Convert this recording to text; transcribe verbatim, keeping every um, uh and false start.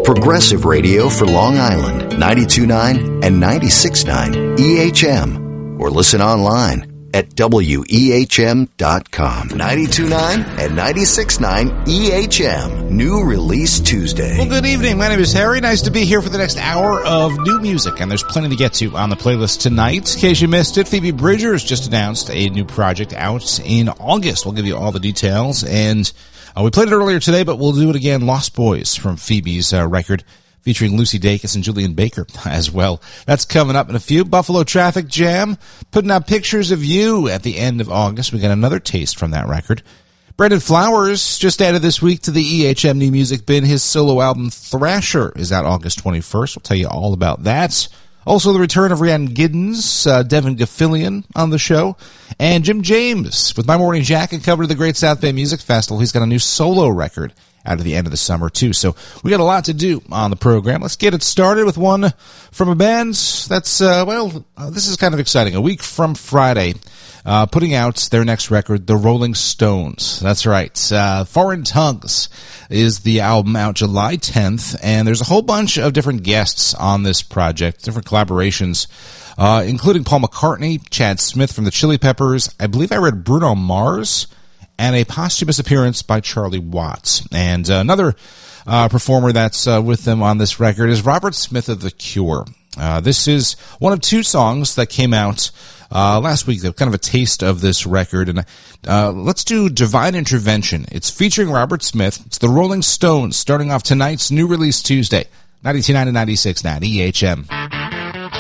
Progressive radio for Long Island, ninety-two point nine and ninety-six point nine E H M. Or listen online at W E H M dot com. ninety-two point nine and ninety-six point nine E H M. New Release Tuesday. Well, good evening. My name is Harry. Nice to be here for the next hour of new music, and there's plenty to get to on the playlist tonight. In case you missed it, Phoebe Bridgers just announced a new project out in August. We'll give you all the details, and uh, we played it earlier today, but we'll do it again. Lost Boys from Phoebe's uh, record, featuring Lucy Dacus and Julian Baker as well. That's coming up in a few. Buffalo Traffic Jam, putting out Pictures of You at the end of August. We got another taste from that record. Brandon Flowers just added this week to the E H M New Music Bin. His solo album Thrasher is out August twenty-first. We'll tell you all about that. Also, the return of Rhiannon Giddens, uh, Devin Gaffilian on the show, and Jim James with My Morning Jacket covered the Great South Bay Music Festival. He's got a new solo record out of the end of the summer, too. So we got a lot to do on the program. Let's get it started with one from a band that's, uh, well, uh, this is kind of exciting. A week from Friday, uh, putting out their next record, The Rolling Stones. That's right. Uh, Foreign Tongues is the album, out July tenth, and there's a whole bunch of different guests on this project, different collaborations, uh, including Paul McCartney, Chad Smith from the Chili Peppers. I believe I read Bruno Mars, and a posthumous appearance by Charlie Watts. And uh, another uh, performer that's uh, with them on this record is Robert Smith of The Cure. Uh, this is one of two songs that came out uh, last week, kind of a taste of this record. And uh, let's do Divine Intervention. It's featuring Robert Smith. It's the Rolling Stones, starting off tonight's New Release Tuesday, ninety-two point nine and ninety-six point nine E H M.